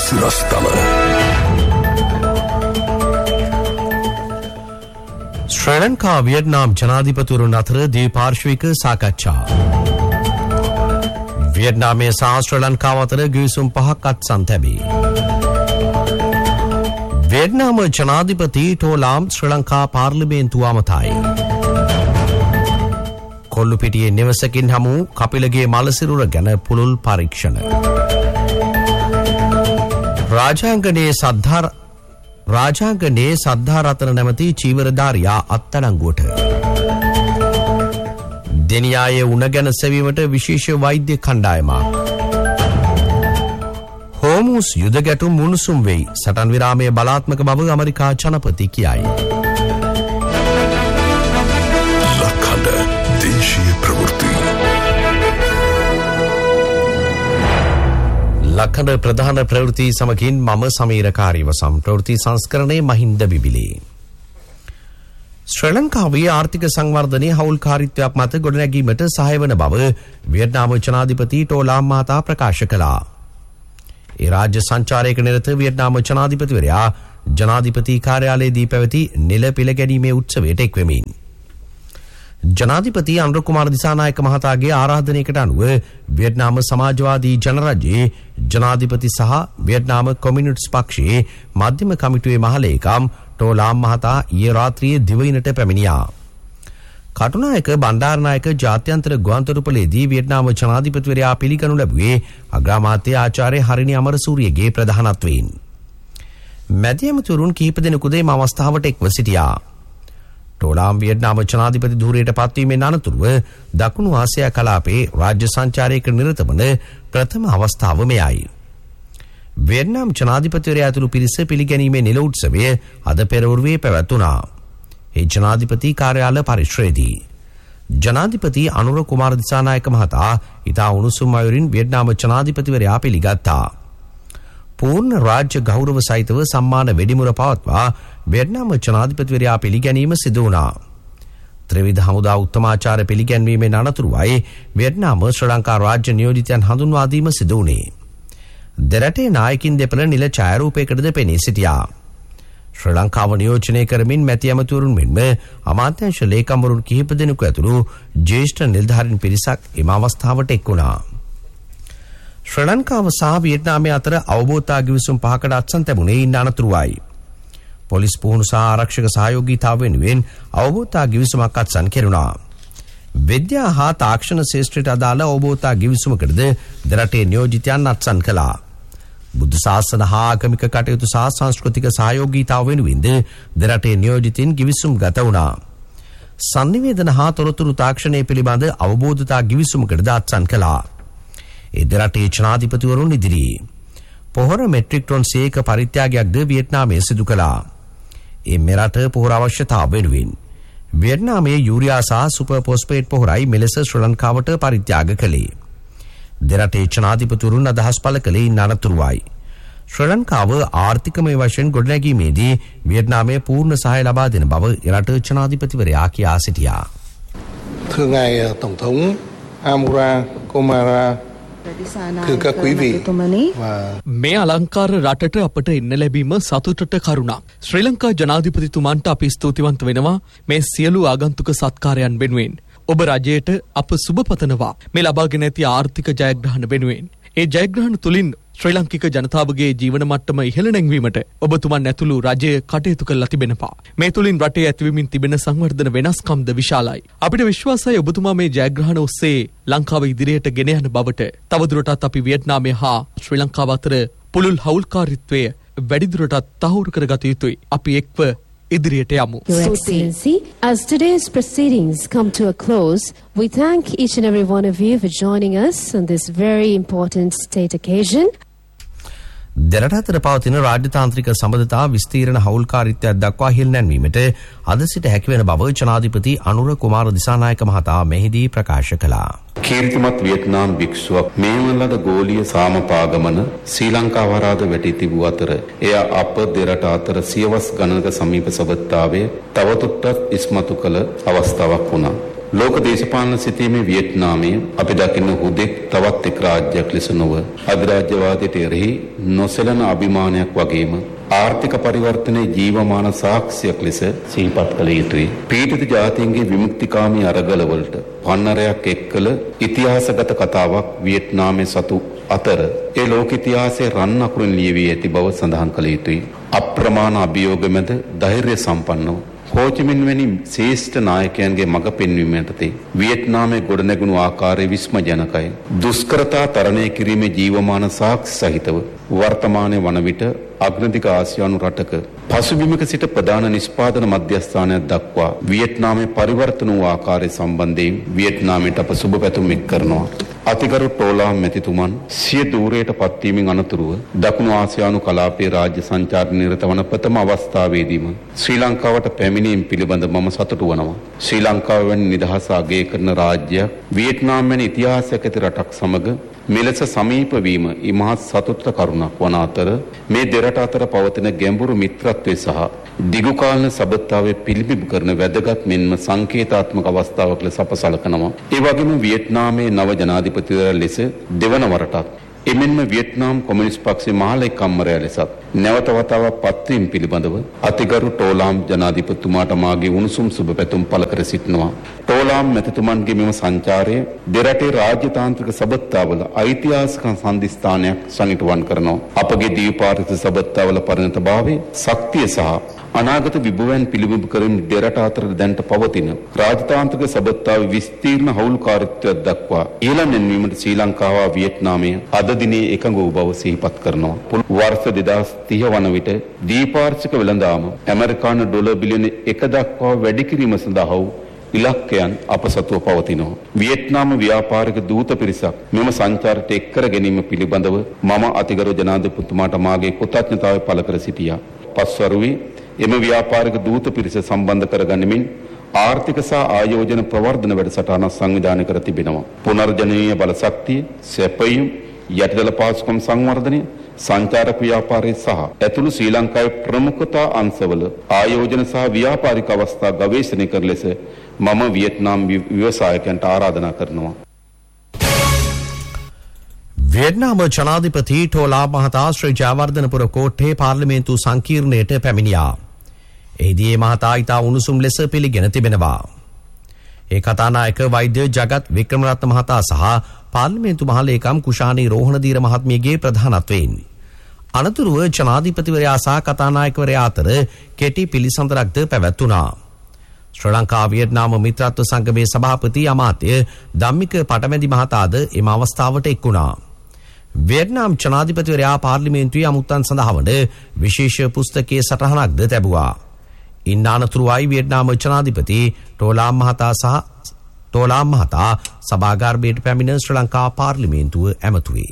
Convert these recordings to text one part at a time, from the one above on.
සිරස්තල. ශ්‍රී Lanka Vietnam ජනාධිපතිවරුන් අතර ද්විපාර්ශ්වික සාකච්ඡා. වියට්නාමයේ සහ ශ්‍රී ලංකාව අතර ගිවිසුම් 5ක් අත්සන් තැබී. වියට්නාම ජනාධිපති ටෝලාම් ශ්‍රී ලංකා පාර්ලිමේන්තුව අමතයි. කොල්ලුපිටියේ නිවසකින් හමු කපිලගේ මලසිරුර ගැන පුළුල් පරීක්ෂණ. රාජාංගනයේ සද්ධාරතන නැමැති චීවරධාරියා අත්අඩංගුවට. දෙනියායේ උණ ගැන සෙවීමට විශේෂ වෛද්‍ය කණ්ඩායමක්. හෝමුස් යුද ගැටුම් මුණුසුම් වෙයි. සටන් විරාමයේ බලාත්මක බව ඇමරිකා ජනපති කියයි. ලක්හඬ දේශීය ප්‍රවෘත්ති. ලක්හඬ ප්‍රධාන ප්‍රවෘත්ති සමගින් මම සමීර කාර්යවසම්. ප්‍රවෘත්ති සංස්කරණයේ මහින්ද බිබිලි. ශ්‍රී ලංකාවේ ආර්ථික සංවර්ධනයේ හවුල්කාරීත්වයක් මත ගොඩනැගීමට සහාය වන බව වියට්නාම ජනාධිපති ටෝලාම් මහතා ප්‍රකාශ කළා. ඒ රාජ්‍ය සංචාරයක නිරත වියට්නාම ජනාධිපතිවරයා ජනාධිපති කාර්යාලයේදී පැවති නිල පිළිගැනීමේ උත්සවයට එක්වෙමින් ජනාධිපති අනුර කුමාර දිසානායක මහතාගේ ආරාධනයකට අනුව වියට්නාම සමාජවාදී ජනරජයේ ජනාධිපති සහ වියට්නාම කොමියුනිස්ට් පක්ෂයේ මධ්‍යම කමිටුවේ මහලේකම් ටෝලාම් මහතා ඊයේ රාත්‍රියේ දිවයිනට පැමිණියා. කටුනායක බණ්ඩාරනායක ජාත්‍යන්තර ගුවන්තොටුපළේදී වියට්නාම ජනාධිපතිවරයා පිළිගනු ලැබුවේ අග්‍රාමාත්‍ය ආචාර්ය හරිනි අමරසූරියගේ ප්‍රධානත්වයෙන්. මැති ඇමතිවරුන් කිහිප දෙනෙකුද එම අවස්ථාවට එක්ව සිටියා. ටෝලාම් වියට්නාම ජනාධිපති ධූරයට පත්වීමෙන් අනතුරුව දකුණු ආසියා කලාපයේ රාජ්‍ය සංචාරයක නිරත වන ප්‍රථම අවස්ථාව මෙයයි. වියට්නාම් ජනාධිපතිවරයා ඇතුළු පිරිස පිළිගැනීමේ නිල උත්සවය අද පෙරවරුවේ පැවැත්වුණා. ඒ ජනාධිපති කාර්යාල පරිශ්‍රයේදී ජනාධිපති අනුර කුමාර දිසානායක මහතා ඉතා උණුසුම් අයුරින් වියට්නාම ජනාධිපතිවරයා පිළිගත්තා. පූර්ණ රාජ්‍ය ගෞරව සහිතව සම්මාන වෙඩිමුර පවත්වා වියට්නාම ජනාධිපතිවරයා පිළිගැනීම සිදු වුණා. ත්‍රිවිධ හමුදා උත්තමාචාර පිළිගැන්වීමෙන් අනතුරුවයි වියට්නාම ශ්‍රී ලංකා රාජ්‍ය නියෝජිතයන් හඳුන්වා දීම සිදු වුණේ. දෙරටේ නායකින් දෙපළ නිල ඡායාරූපයකටද පෙනී සිටියා. ශ්‍රී ලංකාව නියෝජනය කරමින් මැති ඇමතිවරුන් මෙන්ම අමාත්‍යාංශ ලේකම්වරුන් කිහිප දෙනෙකු ඇතුළු ජ්‍යෙෂ්ඨ නිලධාරීන් පිරිසක් එම අවස්ථාවට එක් වුණා. ශ්‍රී ලංකාව සහ වියට්නාමය අතර අවබෝධතා ගිවිසුම් 5කට අත්සන් තැබුණේ ඉන් අනතුරුවයි. පොලිස් පුහුණු සහ ආරක්ෂක සහයෝගීතාව වෙනුවෙන් අවබෝධතා ගිවිසුමක් අත්සන් කෙරුණා. විද්‍යා හා තාක්ෂණ ශාස්ත්‍රයට අදාළ අවබෝධතා ගිවිසුමකටද දෙරටේ නියෝජිතයන් අත්සන් කළා. බුද්ධ ශාසන හා ආගමික කටයුතු සහ සංස්කෘතික සහයෝගීතාව වෙනුවෙන්ද දෙරටේ නියෝජිතින් ගිවිසුම් ගත වුණා. සංනිවේදන හා තොරතුරු තාක්ෂණය පිළිබඳ අවබෝධතා ගිවිසුමකටද අත්සන් කළා. ඒ දෙරටේ ජනාධිපතිවරුන් ඉදිරියේ පොහොර මෙට්‍රික් ටොන් 100ක පරිත්‍යාගයක්ද වියට්නාමයේ සිදු කළා. ඒ මෙරට පොහොර අවශ්‍යතාව වෙනුවෙන් වියට්නාමයේ යූරියා සහ සුපර් ෆොස්ෆේට් පොහොරයි මෙලෙස ශ්‍රී ලංකාවට පරිත්‍යාග කළේ. දෙරටේ ජනාධිපතිවරුන් අදහස් පළ කළේ ඉන් අනතුරුවයි. ශ්‍රී ලංකාව ආර්ථිකමය වශයෙන් ගොඩනැගීමේදී වියට්නාමයේ පූර්ණ සහාය ලබා දෙන බව එරට ජනාධිපතිවරයා කියා සිටියා. Thưa ngài Tổng thống Amura Komara, මේ අලංකාර රටට අපට එන්න ලැබීම සතුටට කරුණා. ශ්‍රී ලංකා ජනාධිපතිතුමන්ට අපි ස්තුතිවන්ත වෙනවා මේ සියලු ආගන්තුක සත්කාරයන් වෙනුවෙන්. ඔබ රජයට අප සුබ පතනවා මේ ලබාගෙන ඇති ආර්ථික ජයග්‍රහණ වෙනුවෙන්. ඒ ජයග්‍රහණ තුලින් ශ්‍රී ලංකික ජනතාවගේ ජීවන මට්ටම ඉහළ නැංවීමට ඔබතුමන් ඇතුළු රජය කටයුතු කරලා තිබෙනවා. මේ තුලින් රටේ ඇතිවීමින් තිබෙන සංවර්ධන වෙනස්කම්ද විශාලයි. අපිට විශ්වාසයි ඔබතුමා මේ ජයග්‍රහණ ඔස්සේ ලංකාව ඉදිරියට ගෙන යන බවට. තවදුරටත් අපි වියට්නාමය හා ශ්‍රී ලංකාව අතර පුළුල් හවුල්කාරීත්වය වැඩිදුරටත් තහවුරු කරගත යුතුයි. අපි එක්ව ඉදිරියට යමු. Your Excellency, as today's proceedings come to a close, we thank each and every one of you for joining us on this very important state occasion. දෙරට අතර පවතින රාජ්‍යතාන්ත්‍රික සම්බන්ධතා විස්තීර්ණ හවුල්කාරීත්වයක් දක්වා හිල් නැන්වීමට අද සිට හැකිවන බව ජනාධිපති අනුර කුමාර දිසානායක මහතා මෙහිදී ප්‍රකාශ කළා. කීර්තිමත් වියට්නාම් භික්ෂුවක් මේ ලද ගෝලීය සාමපාගමන ශ්‍රී ලංකාව හරහා වැටී තිබූ අතර එය අප දෙරට අතර සියවස් ගණනක සමීප සබඳතාවය තවදුරටත් ඉස්මතු කළ අවස්ථාවක් වුණා. ලෝක දේශපාලන සිතීමේ වියට්නාමයේ අපි දකින්න හුදෙක් තවත් එක් රාජ්‍යයක් ලෙස නොව අධිරාජ්‍යවාදයට එරෙහි නොසැලෙන අභිමානයක් වගේම ආර්ථික පරිවර්තනයේ ජීවමාන සාක්ෂියක් ලෙස සිහිපත් කළ යුතුයි. පීඩිත ජාතීන්ගේ විමුක්තිකාමී අරගලවලට පන්නරයක් එක්කල ඉතිහාසගත කතාවක් වියට්නාමයේ සතු අතර ඒ ලෝක ඉතිහාසයේ රන් අකුරින් ලියවී ඇති බව සඳහන් කළ යුතුයි. අප්‍රමාණ අභියෝග මැද ධෛර්ය සම්පන්නව හෝචිමින් වැනි ශ්‍රේෂ්ඨ නායකයන්ගේ මඟ පෙන්වීමට වියට්නාමයේ ගොඩනැගුණු ආකාරය විස්මජනකයි. දුෂ්කරතා තරණය කිරීමේ ජීවමාන සාක්ෂි සහිතව වර්තමානයේ වන විට අග්‍රදිග ආසියානු රටක පසුබිමක සිට ප්‍රධාන නිෂ්පාදන මධ්‍යස්ථානයක් දක්වා වියට්නාමයේ පරිවර්තන වූ ආකාරය සම්බන්ධයෙන් වියට්නාමයට අප සුබ පැතුම් එක් කරනවා. අතිගරු ටෝලාම් මැතිතුමන් සිය ධූරයට පත්වීමෙන් අනතුරුව දකුණු ආසියානු කලාපයේ රාජ්‍ය සංචාරණ නිරත වන ප්‍රථම අවස්ථාවේදීම ශ්‍රී ලංකාවට පැමිණීම පිළිබඳ මම සතුටු වනවා. ශ්‍රී ලංකාව වැනි නිදහස අගය කරන රාජ්‍යයක් වියට්නාම් වැනි ඉතිහාසයක් ඇති රටක් සමග මෙලෙස සමීප වීම ඉමහත් සතුටට කරුණක් වන අතර මේ දෙරට අතර පවතින ගැඹුරු මිත්‍රත්වය සහ දිගුකාලීන සබඳතාවය පිළිබිඹු කරන වැදගත් මෙන්ම සංකේතාත්මක අවස්ථාවක් ලෙස අප සලකනවා. ඒ වගේම වියට්නාමයේ නව ජනාධිපතිවරයා ලෙස දෙවන වරටත් එමෙන්ම වියට්නාම් කොමියුනිස්ට් පක්ෂයේ මහලේකම්වරයා ලෙසත් නැවත වතාවක් පත්වීම පිළිබඳව අතිගරු ටෝලාම් ජනාධිපතිතුමාට මාගේ උණුසුම් සුබ පැතුම් පළ කර සිටිනවා. ටෝලාම් මැතිතුමන්ගේ මෙම සංචාරය දෙරටේ රාජ්‍යතාන්ත්‍රික සබඳතාවල ඓතිහාසික සම්දිස්ථානයක් සනිටුවන් කරනවා. අපගේ දීපාරිත සබඳතාවල පරිණතභාවය, ශක්තිය සහ අනාගත විභවයන් පිළිබිඹු කරමින් දෙරට අතර දැනට පවතින රාජතාන්ත්‍රික සබඳතාවේ විස්තීර්ණ හවුල්කාරීත්වයක් දක්වා ඊළඟ නැන්වීමට ශ්‍රී ලංකාව වියට්නාමය අද දිනේ එකඟ වූ බව සිහිපත් කරනවා. වර්ෂ 2030 වන විට දීපාර්ශ්වික වෙළඳාම ඇමරිකානු ඩොලර් බිලියන 1 දක්වා වැඩි කිරීම සඳහා වූ ඉලක්කයන් අප සතුව පවතිනවා. වියට්නාම ව්‍යාපාරික දූත පිරිසක් මෙම සංචාරයට එක් කර ගැනීම පිළිබඳව මම අතිගරු ජනාධිපතිතුමාට මාගේ කෘතඥතාවය පළ කර සිටියා. පස්වරුවේ එම ව්‍යාපාරික දූත පිරිස සම්බන්ධ කරගනිමින් ආර්ථික සහ ආයෝජන ප්‍රවර්ධන වැඩසටහනක් සංවිධානය කර තිබෙනවා. පුනර්ජනනීය බල ශක්තිය, සැපයීම්, යටිදල පාසුකම් සංවර්ධනය, සංචාරක ව්‍යාපාරය සහ ඇතුළු ශ්‍රී ලංකාවේ ප්‍රමුඛතා අංශවල ආයෝජන සහ ව්‍යාපාරික අවස්ථා ගවේෂණය කර ලෙස මම වියට්නාම් ව්‍යවසායකයන්ට ආරාධනා කරනවා. වියට්නාම ජනාධිපති ටෝලා මහතා ශ්‍රී ජයවර්ධනපුර කෝට්ටේ පාර්ලිමේන්තු සංකීර්ණයට පැමිණියා. එහිදී මහතා ඉතා උණුසුම් ලෙස පිළිගෙන තිබෙනවා. ඒ කතානායක වෛද්‍ය ජගත් වික්‍රමරත්න මහතා සහ පාර්ලිමේන්තු මහලේකම් කුෂානී රෝහණදීර මහත්මියගේ ප්‍රධානත්වයෙන් අනතුරුව ජනාධිපතිවරයා සහ කතානායකවරයා අතර කෙටි පිළිසඳරක්ද පැවැත්වුණා. ශ්‍රී ලංකා වියට්නාම මිත්‍රත්ව සංගමේ සභාපති අමාත්‍ය ධම්මික පටමැදි මහතාද එම අවස්ථාවට එක් වුණා. වියට්නාම් ජනාධිපතිවරයා පාර්ලිමේන්තුවේ අමුත්තන් සඳහා වන විශේෂ පුස්තකයේ සටහනක්ද තැබුවා. ඉන් අනතුරුවයි වියට්නාම ජනාධිපති ටෝලාම් මහතා සභාගාරයට පැමිණ ශ්‍රී ලංකා පාර්ලිමේන්තුව ඇමතුවේ.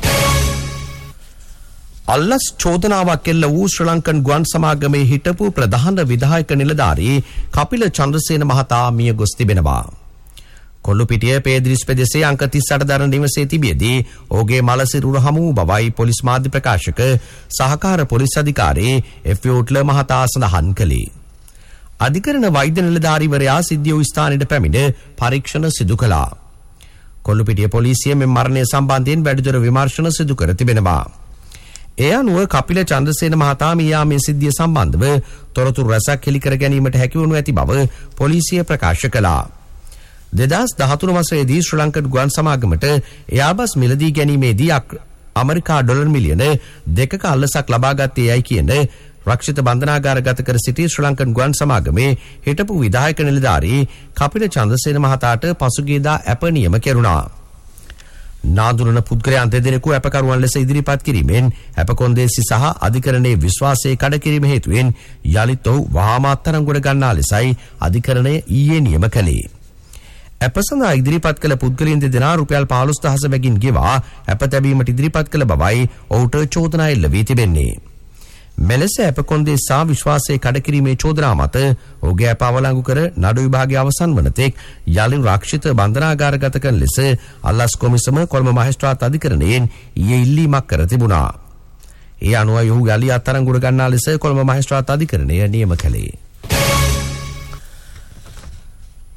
අල්ලස් චෝදනාවක් එල්ල වූ ශ්‍රී ලංකන් ගුවන් සමාගමේ හිටපු ප්‍රධාන විධායක නිලධාරී කපිල චන්ද්‍රසේන මහතා මිය ගොස් තිබෙනවා. කොල්ලුපිටිය පේද්‍රිස් ප්‍රදේශයේ අංක 38 දරන නිවසේ තිබියදී ඔහුගේ මලසිරුර හමු වූ බවයි පොලිස් මාධ්‍ය ප්‍රකාශක සහකාර පොලිස් අධිකාරී එෆ්.යූට්ල මහතා සඳහන් කළේ. අධිකරණ වෛද්‍ය නිලධාරීවරයා සිද්ධිය වූ ස්ථානයට පැමිණ පරීක්ෂණ සිදු කළා. කොල්ලුපිටිය පොලිසිය මෙම මරණය සම්බන්ධයෙන් වැඩිදුර විමර්ශන සිදු කර තිබෙනවා. ඒ අනුව කපිල චන්ද්‍රසේන මහතා මියා මේ සිද්ධිය සම්බන්ධව තොරතුරු රැසක් හෙළි කර ගැනීමට හැකි වනු ඇති බව පොලිසිය ප්‍රකාශ කළා. 2013 වසරේදී ශ්‍රී ලංකන් ගුවන් සමාගමට එයාබස් මිලදී ගැනීමේදී ඇමරිකා ඩොලර් මිලියන 2ක අල්ලසක් ලබාගත්තේ යයි කියන රක්ෂිත බන්ධනාගාරගත කර සිටි ශ්‍රී ලංකන් ගුවන් සමාගමේ හිටපු විධායක නිලධාරී කපිල චන්ද්‍රසේන මහතාට පසුගියදා ඇප නියම කෙරුණා. නාඳුනන පුද්ගලයන් දෙදෙනෙකු ඇපකරුවන් ලෙස ඉදිරිපත් කිරීමෙන් ඇප කොන්දේසි සහ අධිකරණයේ විශ්වාසයේ කඩකිරීම හේතුවෙන් යලිත් ඔහු වහාම අත්අඩංගුවට ගන්නා ලෙසයි අධිකරණය ඊයේ නියම කළේ. ඇප සඳහා ඉදිරිපත් කළ පුද්ගලයන් දෙදෙනා රුපියල් 15,000 බැගින් ගෙවා ඇප තැබීමට ඉදිරිපත් කළ බවයි ඔහුට චෝදනා එල්ල වී තිබෙන්නේ. මෙලෙස ඇප කොන්දේසි සහ විශ්වාසයේ කඩකිරීමේ චෝදනා මත ඔහුගේ ඇප අවලංගු කර නඩු විභාගය අවසන් වන තෙක් යලින් රක්ෂිත බන්ධනාගාරගත කරන ලෙස අල්ලස් කොමිසම කොළඹ මහේස්ත්‍රාත් අධිකරණයෙන් ඊයේ ඉල්ලීමක් කර තිබුණා. ඒ අනුව ඔහු යලි අත්අඩංගුවට ගන්නා ලෙස කොළඹ මහේස්ත්‍රාත් අධිකරණය නියම කළේ.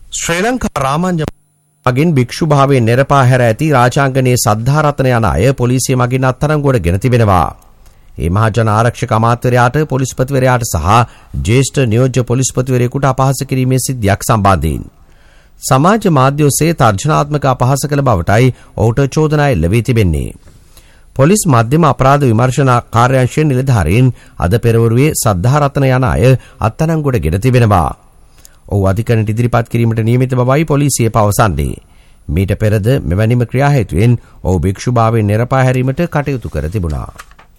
ශ්‍රී ලංකා රාමඤ්ඤ මගින් භික්ෂු භාවයෙන් නිරපා හැර ඇති රාජාංගනයේ සද්ධාරත්න යන අය පොලිසිය මගින් අත්අඩංගුවට ගෙන තිබෙනවා. ඒ මහජන ආරක්ෂක අමාත්‍යවරයාට පොලිස්පතිවරයාට සහ ජ්‍යෙෂ්ඨ නියෝජ්‍ය පොලිස්පතිවරයෙකුට අපහාස කිරීමේ සිද්ධියක් සම්බන්ධයෙන් සමාජ මාධ්‍ය ඔස්සේ තර්ජනාත්මක අපහාස කළ බවටයි ඔහුට චෝදනා එල්ල වී තිබෙන්නේ. පොලිස් මධ්‍යම අපරාධ විමර්ශන කාර්යාංශයේ නිලධාරීන් අද පෙරවරුවේ සද්ධාරත්න යන අය අත්අඩංගුවට ගෙන තිබෙනවා. ඔහු අධිකරණයට ඉදිරිපත් කිරීමට නියමිත බවයි පොලිසිය පවසන්නේ. මීට පෙරද මෙවැනිම ක්‍රියා හේතුවෙන් ඔහු භික්ෂුභාවයෙන් නිරපා හැරීමට කටයුතු කර තිබුණා.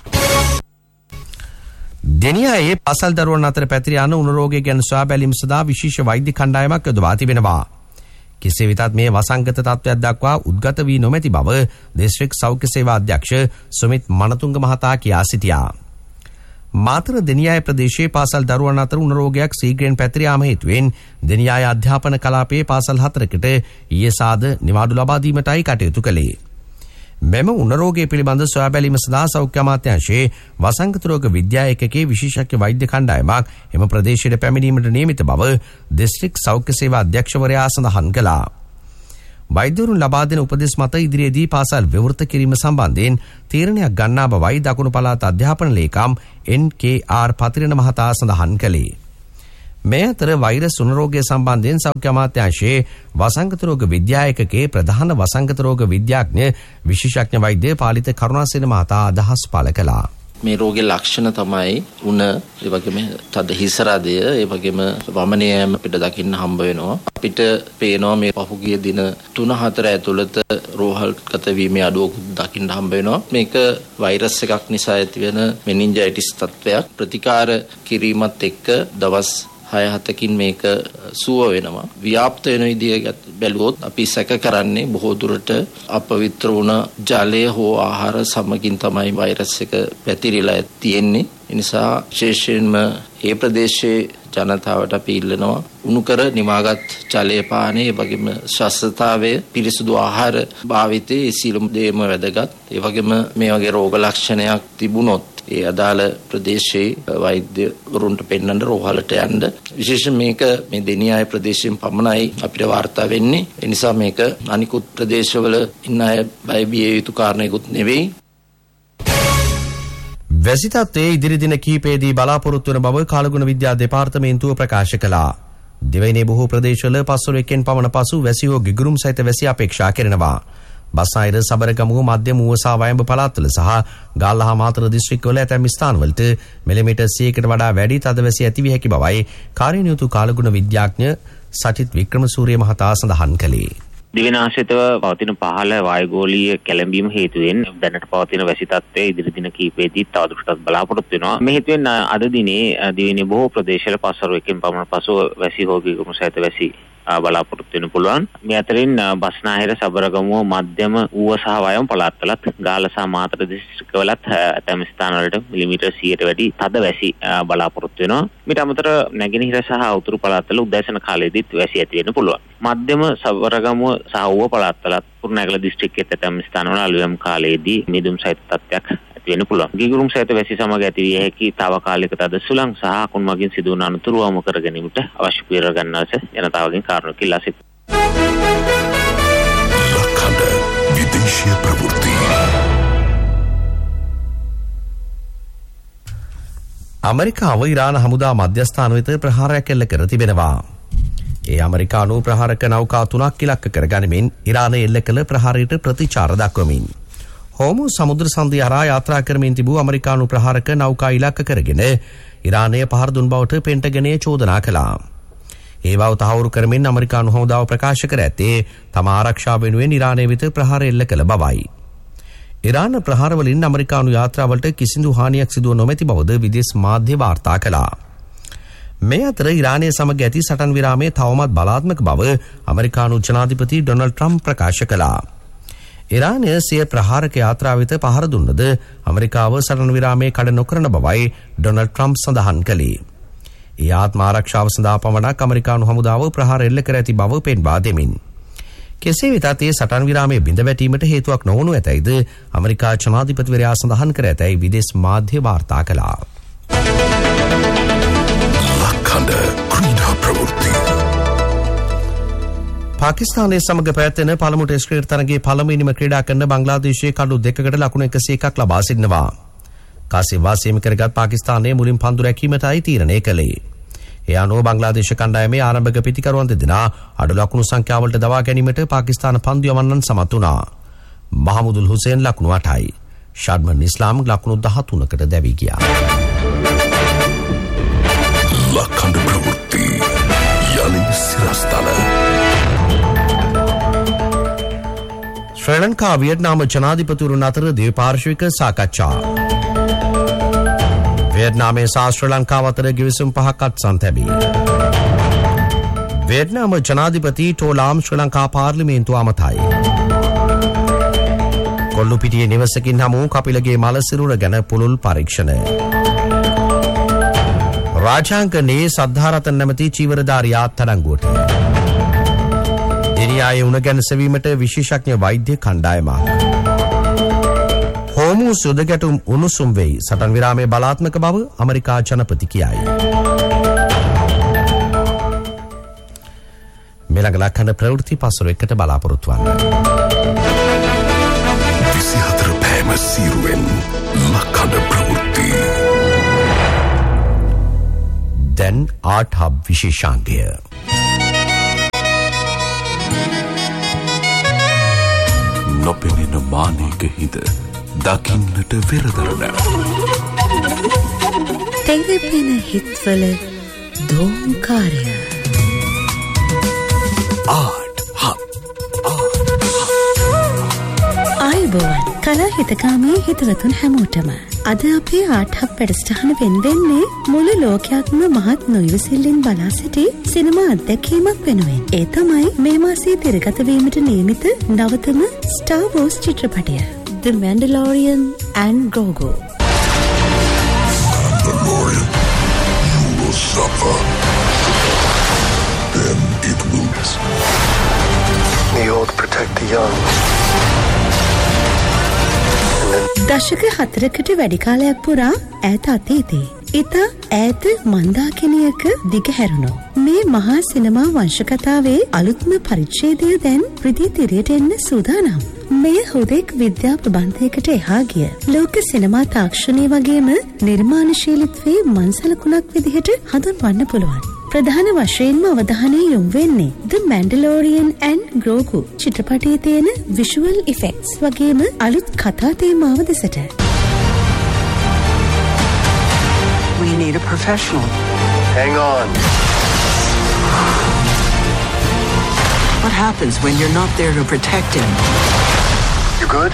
දෙනියායේ පාසල් දරුවන් අතර පැතිර යන උණු රෝගය ගැන සොයා බැලීම සඳහා විශේෂ වෛද්‍ය කණ්ඩායමක් යොදවා තිබෙනවා. කෙසේ වෙතත් මේ වසංගත තත්ත්වයක් දක්වා උද්ගත වී නොමැති බව දිස්ත්‍රික් සෞඛ්‍ය සේවා අධ්‍යක්ෂ සුමිත් මනතුංග මහතා කියා සිටියා. මාතර දෙනියාය ප්‍රදේශයේ පාසල් දරුවන් අතර උණු රෝගයක් ශීඝ්‍රයෙන් පැතිර යාම හේතුවෙන් දෙනියාය අධ්‍යාපන කලාපයේ පාසල් 4කට ඊයේ සාද නිවාඩු ලබා දීමටයි කටයුතු කළේ. මෙම උණු රෝගය පිළිබඳ සොයා බැලීම සඳහා සෞඛ්‍ය අමාත්‍යාංශයේ වසංගත රෝග විද්‍යා ඒකකයේ විශේෂඥ වෛද්‍ය කණ්ඩායමක් එම ප්‍රදේශයට පැමිණීමට නියමිත බව දිස්ත්‍රික් සෞඛ්‍ය සේවා අධ්‍යක්ෂවරයා සඳහන් කළා. වෛද්‍යවරුන් ලබා දෙන උපදෙස් මත ඉදිරියේදී පාසල් විවෘත කිරීම සම්බන්ධයෙන් තීරණයක් ගන්නා බවයි දකුණු පළාත අධ්‍යාපන ලේකම් NKR පතිරණ මහතා සඳහන් කළේ. මේ අතර වෛරස් උණු රෝගය සම්බන්ධයෙන් සෞඛ්‍ය අමාත්‍යාංශයේ වසංගත රෝග විද්‍යා ඒකකයේ ප්‍රධාන වසංගත රෝග විද්‍යාඥ විශේෂඥ වෛද්‍ය පාලිත කරුණාසේන මහතා අදහස් පළ කළා. මේ රෝගයේ ලක්ෂණ තමයි උණ, ඒ වගේම තද හිස රදය, ඒ වගේම වමනයම අපිට දකින්න හම්බ වෙනවා. අපිට පේනවා මේ පහුගිය දින 3-4 ඇතුළත රෝහල්ගත වීමේ අඩුවක් දකින්න හම්බ වෙනවා. මේක වෛරස් එකක් නිසා ඇතිවෙන මෙනින්ජයිටිස් තත්ත්වයක්. ප්‍රතිකාර කිරීමත් එක්ක දවස් 6-7කින් මේක සුව වෙනවා. ව්‍යාප්ත වෙන විදිය බැලුවොත් අපි සැක කරන්නේ බොහෝ දුරට අපවිත්‍ර වුණ ජලය හෝ ආහාර සමගින් තමයි වෛරස් එක පැතිරිලා තියෙන්නේ. ඒ නිසා විශේෂයෙන්ම මේ ප්‍රදේශයේ ජනතාවට අපි ඉල්ලනවා උණු කර නිවාගත් ජලය පානය, ඒ වගේම ස්වස්ථතාවය, පිරිසුදු ආහාර භාවිතයේ සීලම දෙයම වැදගත්. ඒ වගේම මේ වගේ රෝග ලක්ෂණයක් තිබුණොත් ඒ අදාළ ප්‍රදේශයේ වෛද්‍යවරුන්ට පෙන්වන්න රෝහලට යන්න. විශේෂයෙන් මේක මේ දෙනියාය ප්‍රදේශයෙන් පමණයි අපිට වාර්තා වෙන්නේ. ඒ නිසා මේක අනිකුත් ප්‍රදේශවල ඉන්න අය බය විය යුතු කාරණයකුත් නෙවෙයි. වැසි තත්ත්වයේ ඉදිරි දින කිහිපයේදී බලාපොරොත්තු වන බව කාලගුණ විද්‍යා දෙපාර්තමේන්තුව ප්‍රකාශ කළා. දිවයිනේ බොහෝ ප්‍රදේශවල පස්වරෙකින් පමණ පසු වැසි හෝ ගිගුරුම් සහිත වැසි අපේක්ෂා කරනවා. බස්නාහිර, සබරගමුව, මධ්‍යම ඌව සහ වයඹ පළාත්වල සහ ගාල්ල හා මාතර දිස්ත්‍රික්කවල ඇතැම් ස්ථානවලට මිලිමීටර් 100කට වඩා වැඩි තදවැසි ඇති විය හැකි බවයි කාර්යනියුතු කාලගුණ විද්‍යාඥ සචිත් වික්‍රමසූරිය මහතා සඳහන් කළේ. දිවනාශිතව පවතින පහළ වායුගෝලීය කැළඹීම හේතුවෙන් දැනට පවතින වැසි තත්ත්වය ඉදිරි දින කිහිපයේදී තවදුරටත් බලාපොරොත්තු වෙනවා. මේ හේතුවෙන් අද දිනේ දිවයිනේ බොහෝ ප්‍රදේශවල පස්වරුවකින් පමණ පසුව වැසි හෝ ගිගුරුම් සහිත වැසි බලාපොරොත්තු වෙන්න පුළුවන්. මේ අතරින් බස්නාහිර, සබරගමුව, මධ්‍යම ඌව සහ වයඹ පළාත්වලත් ගාල්ල සහ මාතර දිස්ත්‍රික්කවලත් ඇතැම් ස්ථානවලට මිලිමීටර් 100ට වැඩි තද වැසි බලාපොරොත්තු වෙනවා. ඊට අමතරව නැගෙනහිර සහ උතුරු පළාත්වල උදෑසන කාලයේදීත් වැසි ඇති වෙන්න පුළුවන්. මධ්‍යම සබරගමුව සහ ඌව පළාත්වලත් කුරුණෑගල දිස්ත්‍රික්කයේ ඇතැම් ස්ථානවල අලුයම් කාලයේදී මිදුම් සහිත තත්ත්වයක් වෙන්න පුළුවන්. ගිගුරුම් සහිත වැසි සමග ඇති විය හැකි తాවකාලික තද සුළං සහ අකුණු මගින් සිදුවන අනතුරු වම කර ගැනීමට අවශ්‍ය පියවර ගන්නාස ජනතාවගෙන් කාරුණික ඉල්ලා සිටිනවා. ලක්හඬ විදේශීය ප්‍රවෘත්ති. ඇමරිකාව ඉරාන හමුදා මධ්‍යස්ථාන වෙත ප්‍රහාරයක් එල්ල කර තිබෙනවා. ඒ ඇමරිකානු ප්‍රහාරක නෞකා 3ක් ඉලක්ක කර ගනිමින් ඉරානය එල්ල කළ ප්‍රහාරයට ප්‍රතිචාර දක්වමින් හෝමු සමුද්‍ර සන්ධිය හරහා යාත්‍රා කරමින් තිබූ ඇමරිකානු ප්‍රහාරක නෞකා ඉලක්ක කරගෙන ඉරානය පහර දුන් බවට පෙන්ටගනය චෝදනා කළා. ඒ බව තහවුරු කරමින් ඇමරිකානු හමුදාව ප්‍රකාශ කර ඇත්තේ තම ආරක්ෂාව වෙනුවෙන් ඉරානය වෙත ප්‍රහාර එල්ල කළ බවයි. ඉරාන ප්‍රහාරවලින් ඇමරිකානු යාත්‍රාවලට කිසිදු හානියක් සිදුව නොමැති බවද විදේශ මාධ්‍ය වාර්තා කළා. මේ අතර ඉරානය සමග ඇති සටන් විරාමයේ තවමත් බලාත්මක බව ඇමරිකානු ජනාධිපති ඩොනල්ඩ් ට්‍රම්ප් ප්‍රකාශ කළා. ඉරානය සිය ප්‍රහාරක යාත්‍රාව වෙත පහර දුන්නද ඇමරිකාව සටන් විරාමයේ කඩ නොකරන බවයි ඩොනල්ඩ් ට්‍රම්ප් සඳහන් කළේ. ඒ ආත්ම ආරක්ෂාව සඳහා පමණක් ඇමරිකානු හමුදාව ප්‍රහාර එල්ල කර ඇති බව පෙන්වා දෙමින් කෙසේ වෙතත් ඒ සටන් විරාමයේ බිඳ වැටීමට හේතුවක් නොවනු ඇතැයිද ඇමරිකා ජනාධිපතිවරයා සඳහන් කර ඇතැයි විදේශ මාධ්‍ය වාර්තා කළා. ලක්හඬ ක්‍රීඩා ප්‍රවෘත්ති. පාකිස්තානයේ සමග පැවැත්වෙන පළමු ටෙස්ට් ක්‍රිකට් තරගයේ පළමුවෙනිම ක්‍රීඩා කරන බංග්ලාදේශයේ කඩු දෙකකට ලකුණු 101ක් ලබා සිටිනවා. කාසිම් වාසියම කරගත් පාකිස්තානයේ මුලින් පන්දු රැකීමටයි තීරණය කළේ. ඒ අනුව බංග්ලාදේශ කණ්ඩායමේ ආරම්භක පිතිකරුවන් දෙදෙනා අඩු ලකුණු සංඛ්‍යාවලට දවා ගැනීමට පාකිස්තාන පන්දු යවන්නන් සමත් වුණා. මහමුදුල් හුසේන් ලකුණු 8යි. ෂාඩ්මන් ඉස්ලාම් ලකුණු 13කට දැවී ගියා. ලක්කඳ ප්‍රවෘත්ති යලි සිරස්තල. ශ්‍රී ලංකා වියට්නාම ජනාධිපතිවරුන් අතර ද්විපාර්ශ්වික සාකච්ඡා. වියට්නාමයේ සහ ශ්‍රී ලංකාව අතර ගිවිසුම් 5ක් අත්සන් තැබී. වියට්නාම ජනාධිපති ටෝලාම් ශ්‍රී ලංකා පාර්ලිමේන්තුව අමතයි. කොල්ලුපිටියේ නිවසකින් හමු කපිලගේ මල සිරුර ගැන පුළුල් පරීක්ෂණ. රාජාංගනයේ සද්ධාරතන නැමැති චීවරධාරියා අත්අඩංගුවට. දිනියායේ උණ ගැන සෙවීමට විශේෂඥ වෛද්‍ය කණ්ඩායමක්. හෝමුස් යුද ගැටුම් උණුසුම් වෙයි. සටන් විරාමයේ බලාත්මක බව ඇමරිකා ජනපති කියයි. මෙලඟ ලක්කඳ ප්‍රවෘත්ති පසුර එකට බලාපොරොත්තු වන්න. 24 පෑම සීරුවෙන් ලක්කඳ ප්‍රවෘත්ති. දැන් ආට් හබ් විශේෂාංගය. නොපෙනෙන මානයක හිද දකින්නට වෙරදරන තෙරපෙන හිත්වල දෝංකාරය. Art hub. ආයුබෝවන් කලා හිතකාමේ හිතවතුන් හැමෝටම අද අපේ ආට්හබ් වැඩසටහන වෙන්වෙන්නේ මුළු ලෝකයක්ම මහත් නොයවසිල්ලෙන් බලා සිටි සිනමා අත්දැකීමක් වෙනුවෙන්. ඒ තමයි මේ මාසයේ තිරගත වීමට නියමිත නවතම Star Wars චිත්‍රපටය The Mandalorian and Grogu. Mandalorian, you will suffer. Then it will. The old protect the young. දශක 4කට වැඩි කාලයක් පුරා ඈත අතීතේ ඉතා ඈත මන්දාකිණියක දිගහැරුණු මේ මහා සිනමා වංශකතාවේ අලුත්ම පරිච්ඡේදය දැන් රිදී තිරයට එන්න සූදානම්. මේ හුදෙක් විද්‍යා ප්‍රබන්ධයකට එහා ගිය ලෝක සිනමා තාක්ෂණය වගේම නිර්මාණශීලීත්වයේ මන්සලකුණක් විදිහට හඳුන්වන්න පුළුවන්. ප්‍රධාන වශයෙන්ම අවධානය යොමු වෙන්නේ The Mandalorian and Grogu චිත්‍රපටයේ තියෙන visual effects වගේම අලුත් කතා තේමාව දෙසට. We need a professional. Hang on. What happens when you're not there to protect him? You good?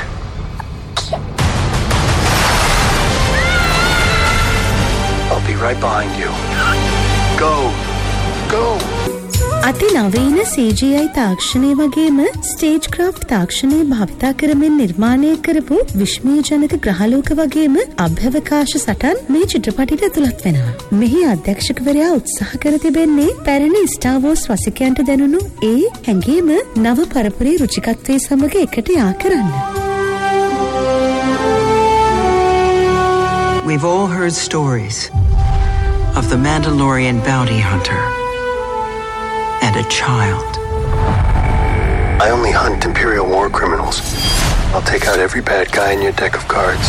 I'll be right behind you. Go. Go. අති නවීන CGI තාක්ෂණය වගේම ස්ටේජ් ක්‍රාෆ්ට් තාක්ෂණය භාවිතා කරමින් නිර්මාණය කරපු විශ්මයජනක ග්‍රහලෝක වගේම අභ්‍යවකාශ සටන් මේ චිත්‍රපටයට ඇතුළත් වෙනවා. මෙහි අධ්‍යක්ෂකවරයා උත්සාහ කර තිබෙන්නේ පැරණි Star Wars රසිකයන්ට දැනුණු ඒ හැඟීම නව පරපුරේ රුචිකත්වයේ සමග එකට යා කරන්න. We've all heard stories of the Mandalorian bounty hunter and a child. I only hunt Imperial war criminals. I'll take out every bad guy in your deck of cards.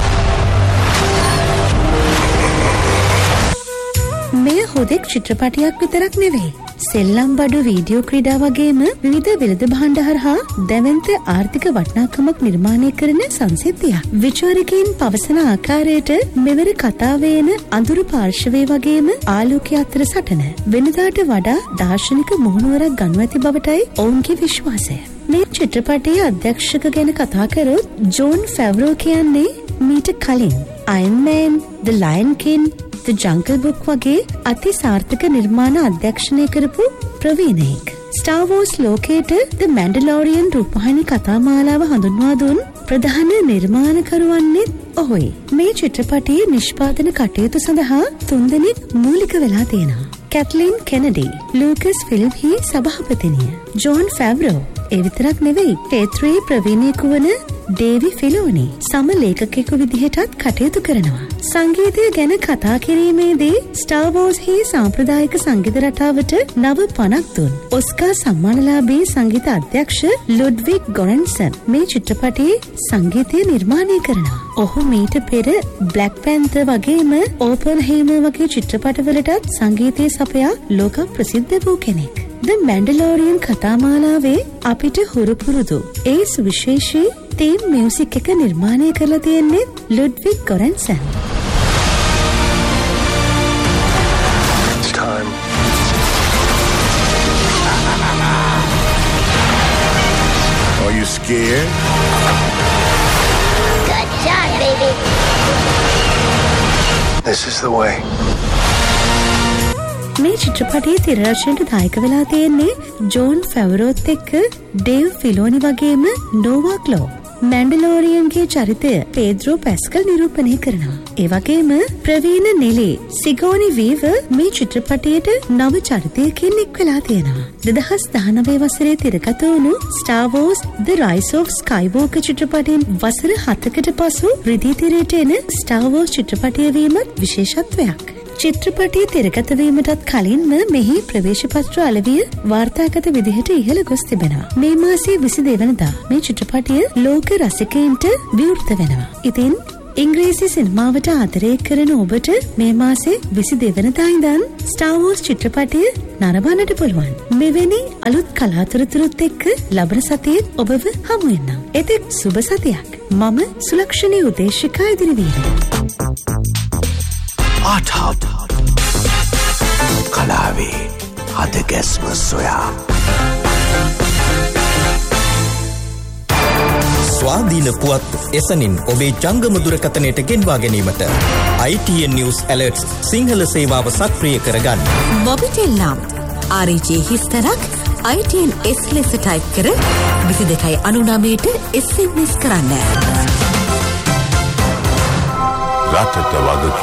මේ හොදෙක් චිත්‍රපටයක් විතරක් නෙවෙයි. සෙල්ලම් බඩු වීඩියෝ ක්‍රීඩා වගේම විවිධ වෙළඳ භාණ්ඩ හරහා දැවැන්ත ආර්ථික වටිනාකමක් නිර්මාණය කරන සංසිද්ධියක්. විචාරකයන් පවසන ආකාරයට මෙවර කතාවේන අඳුරු පාර්ශවයේ වගේම ආලෝකය අතර සටන වෙනදාට වඩා දාර්ශනික මුහුණුවරක් ගනු ඇති බවටයි ඔවුන්ගේ විශ්වාසය. මේ චිත්‍රපටයේ අධ්‍යක්ෂක ගැන කතා කරොත් ජෝන් ෆැවරෝ කියන්නේ මීට කලින් Iron Man, The Lion King, The Jungle Book වගේ අති සාර්ථක නිර්මාණ අධ්‍යක්ෂණය කරපු ප්‍රවීණයෙක්. Star Wars ලෝකයට The Mandalorian රූපවාහිනී කතාමාලාව හඳුන්වා දුන් ප්‍රධාන නිර්මාණකරුවන්නෙත් ඔහුයි. මේ චිත්‍රපටයේ නිෂ්පාදන කටයුතු සඳහා 3 දෙනෙක් මූලික වෙලා තියෙනවා. කැට්ලින් කෙනඩි, ලූකස් ෆිල්ම්හි සභාපතිනිය, ජෝන් ෆැවරෝ. ඒ විතරක් නෙවෙයි, A3 ප්‍රවීණයෙකු වන ඩේවි ෆිලෝනි සම ලේඛකයෙකු විදිහටත් කටයුතු කරනවා. සංගීතය ගැන කතා කිරීමේදී ස්ටාර් වෝර්ස් හි සාම්ප්‍රදායික සංගීත රටාවට නව පණක් දුන් ඔස්කා සම්මානලාභී සංගීත අධ්‍යක්ෂ ලුඩ්විග් ගොරන්සන් මේ චිත්‍රපටයේ සංගීතය නිර්මාණය කරනවා. ඔහු මීට පෙර බ්ලැක් පැන්තර් වගේම ඕපන්හේමර් වගේ චිත්‍රපටවලටත් සංගීතය සපයා ලෝක ප්‍රසිද්ධ වූ කෙනෙක්. The Mandalorian කතාමාලාවේ අපිට හුරුපුරුදු ඒ සුවිශේෂී තීම් මියුසික් එක නිර්මාණය කරලා තියෙන්නේ ලුඩ්විග් ගොරන්සන්. It's time. Are you scared? Good job, baby. This is the way. මේ චිත්‍රපටයේ තිරරචනයට දායක වෙලා තියෙන්නේ ජෝන් ෆැවරෝත් එක්ක ඩේව් ෆිලෝනි වගේම නෝවා ක්ලෝ. මැන්ඩලෝරියන්ගේ චරිතය පේද්‍රෝ පැස්කල් නිරූපණය කරනවා. ඒ වගේම ප්‍රවීණ නෙලි සිගෝනි වීවර් මේ චිත්‍රපටයට නව චරිතයකින් එක් වෙලා තියෙනවා. 2019 වසරේ තිරගත වුණු star වෝර්ස් The Rise of Skywalker චිත්‍රපටයෙන් වසර 7කට පසු රිදී තිරයට එන ස්ටාර් වෝර්ස් චිත්‍රපටය වීමත් විශේෂත්වයක්. චිත්‍රපටයේ තිරගත වීමටත් කලින්ම මෙහි ප්‍රවේශපත්‍ර අලවිය වාර්තාගත විදිහට ඉහළ ගොස් තිබෙනවා. මේ මාසයේ 22 වෙනිදා මේ චිත්‍රපටය ලෝක රසිකයින්ට විවෘත වෙනවා. ඉතින් ඉංග්‍රීසි සිනමාවට ආදරය කරන ඔබට මේ මාසේ 22 වෙනිදා ඉඳන් ස්ටාර් වෝර්ස් චිත්‍රපටය නරඹන්නට පුළුවන්. මෙවැනි අලුත් කලාතුරතුරුත් එක්ක ලබන සතියේ ඔබව හමු වෙනවා. එතෙක් සුබ සතියක්. මම සුලක්ෂණී උදේශිකා ඉදිරිවීර. ආටාප් කලාවේ අද ගැස්ම සොයා ස්වාධීන පුවත් එසනින් ඔබේ ජංගම දුරකථනයට ගෙන්වා ගැනීමට ITN News Alerts සිංහල සේවාව සක්‍රිය කරගන්න. මොබිටෙල් නම් RJ හිස්තරක් ITN S ලෙස ටයිප් කර 2299ට SMS කරන්න. රටට වග